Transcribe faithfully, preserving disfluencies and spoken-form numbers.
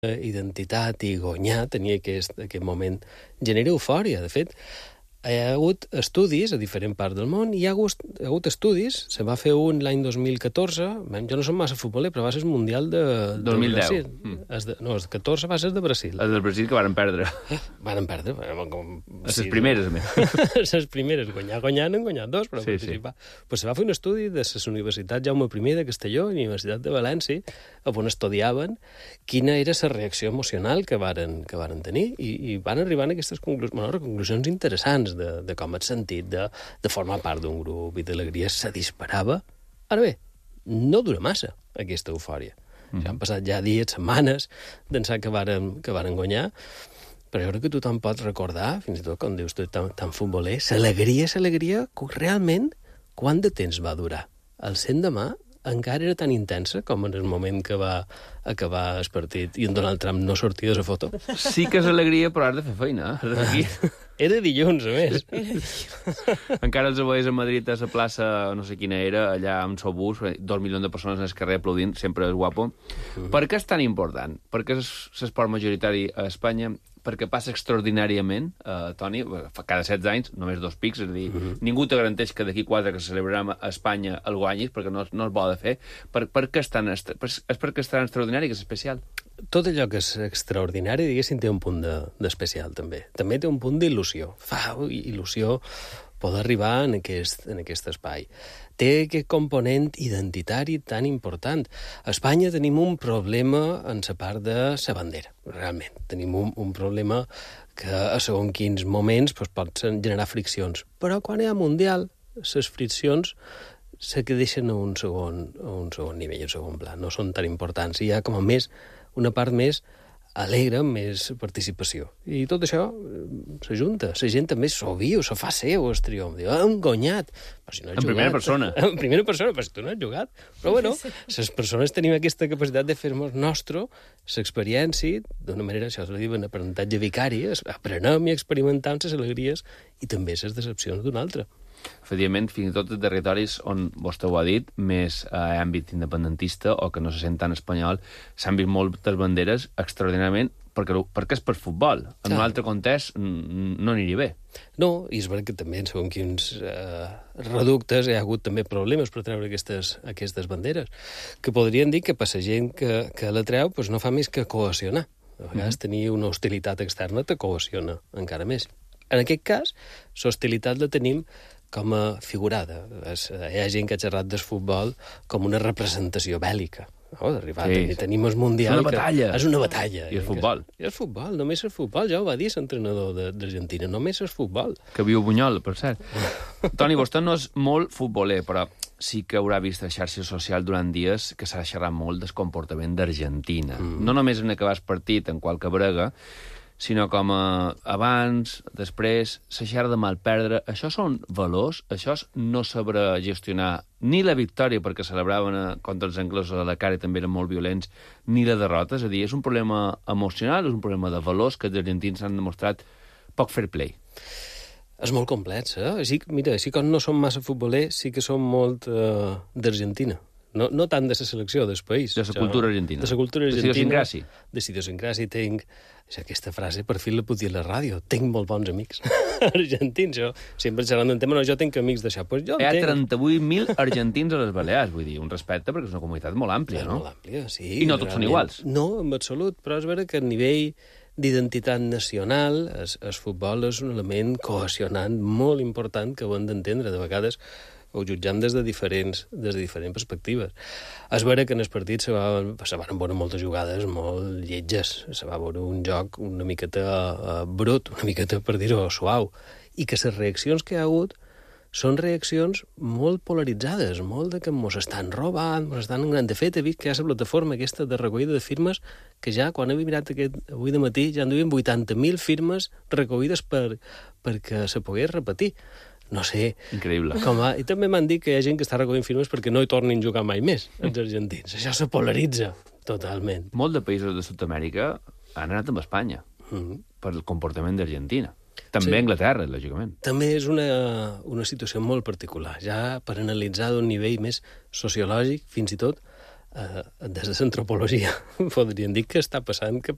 identitat i guanyar, tenia aquest, aquest moment, genera eufòria. De fet, hi ha hagut estudis a diferents parts del món, i hi ha hagut, hi ha hagut estudis, se va fer un l'any dos mil catorze, jo no som massa futboler, però va ser el Mundial de, dos mil deu. Brasil. Mm. Es de, no, el catorze va ser de Brasil. El del Brasil que varen perdre. Varen perdre. Com, les sí, primeres, a més. Les primeres. Guanyar, guanyar, n'han guanyat dos, però sí, participar. Sí. Pues se va fer un estudi de les universitats Jaume I de Castelló i la Universitat de València, on estudiaven quina era la reacció emocional que varen, que varen tenir, i, i van arribar a aquestes conclusions, bueno, conclusions interessants de, de com et sentit, de, de formar part d'un grup i d'alegria se disparava. Ara bé, no dura massa aquesta eufòria. Mm. Ja han passat ja dies, setmanes, d'ençà que varen, que varen guanyar, però jo crec que tothom pot recordar, fins i tot quan dius tu tan, tan futboler, l'alegria, l'alegria, realment, quant de temps va durar? El l'endemà encara era tan intensa com en el moment que va acabar el partit i en Donald Trump no sortia de la foto. Sí que és alegria, però has de fer feina. Eh? Era dilluns, a més. Encara els veies a Madrid, a la plaça, no sé quina era, allà amb el seu bus, dos milions de persones en el carrer aplaudint, sempre és guapo. Mm. Per què és tan important? Perquè és l'esport majoritari a Espanya, perquè passa extraordinàriament, eh, Toni, cada setze anys, només dos pics, és a dir, mm-hmm. ningú te garanteix que d'aquí quatre que celebrarem a Espanya el guanyis, perquè no, no es vol de fer. Per, per què és tan, és perquè és tan extraordinari, que és especial? Tot allò que és extraordinari, diguéssim, té un punt d'especial, de, també. També té un punt d'il·lusió. Fa il·lusió poder arribar en aquest, en aquest espai. Té aquest component identitari tan important. A Espanya tenim un problema en la part de la bandera, realment. Tenim un, un problema que a segons quins moments doncs, pot generar friccions. Però quan hi ha Mundial, les friccions se que deixen a un segon, a un segon nivell, a un segon pla. No són tan importants. Hi ha com a més una part més alegre, més participació. I tot això s'ajunta. La gent també s'ho viu, s'ho fa seu, el triomf. Diu, hem guanyat. Però si no has en jugat, primera persona. En primera persona, però si tu no has jugat. Però bueno, les persones tenim aquesta capacitat de fer-nos nostre l'experiència, d'una manera, això es diu, en aprenentatge vicari, aprenem i experimentem les alegries i també les decepcions d'un altre. Efectivament, fins i tot en territoris on, vostè ho ha dit, més a àmbit independentista o que no se sent tan espanyol, s'han vist moltes banderes extraordinàriament perquè, perquè és per futbol. En Clar. Un altre context no aniria bé. No, i és veritat que també en segons quins eh, reductes hi ha hagut també problemes per treure aquestes, aquestes banderes, que podrien dir que per la gent que, que la treu doncs no fa més que cohesionar. A vegades mm. tenir una hostilitat externa te cohesiona encara més. En aquest cas, l'hostilitat la tenim com a figurada. Hi ha gent que ha xerrat del futbol com una representació bèl·lica. No? D'arribar sí, a tenir el Mundial... És una batalla. És una batalla. I és futbol. I és futbol, només és futbol. Ja ho va dir l'entrenador d'Argentina, només és futbol. Que viu Bunyol, per cert. Toni, vostè no és molt futboler, però sí que haurà vist a xarxes socials durant dies que s'ha xerrat molt del comportament d'Argentina. Mm. No només en acabar el partit, en qualque brega, sinó com a abans, després, la xerra de mal perdre. Això són valors, això és no saber gestionar ni la victòria, perquè celebraven contra els anglesos a la cara i també eren molt violents, ni la derrota. És a dir, és un problema emocional, és un problema de valors que els argentins han demostrat poc fair play. És molt complex, eh? Així, mira, així com no som massa futbolers, sí que som molt uh, d'Argentina. No, no tant de la selecció, del país. De la cultura argentina. De la cultura argentina. De idiosincràsia. De idiosincràsia. Tinc... Aquesta frase, per fi la puc dir a la ràdio. Tinc molt bons amics argentins. Jo sempre xerrant d'un tema, no, jo tinc amics d'això. Pues jo Hi ha trenta-vuit mil argentins a les Balears, vull dir, un respecte, perquè és una comunitat molt àmplia, no? Molt àmplia, sí. I no tots són iguals. No, en absolut, però és vera que a nivell d'identitat nacional, el, el futbol és un element cohesionant molt important que ho hem d'entendre. De vegades ho jutjam des de diferents, des de diferents perspectives. És vera que en el partit se, va, se van veure moltes jugades molt lletges, se va veure un joc una miqueta uh, brut, una miqueta, per dir-ho, suau, i que les reaccions que hi ha hagut són reaccions molt polaritzades, molt de que mos estan robant, mos estan... De fet, he vist que hi ha la plataforma aquesta de recollida de firmes que ja, quan he mirat aquest, avui de matí, ja en duien vuitanta mil firmes recollides per, perquè se pogués repetir. No sé... Increïble. Com a... I també m'han dit que hi ha gent que està recollint firmes perquè no hi tornin a jugar mai més, els argentins. Això se polaritza totalment. Molt de països de Sud-amèrica han anat amb Espanya mm-hmm. per el comportament d'Argentina. També sí. Anglaterra, lògicament. També és una, una situació molt particular. Ja per analitzar d'un nivell més sociològic, fins i tot, eh, des de l'antropologia, podríem dir que està passant que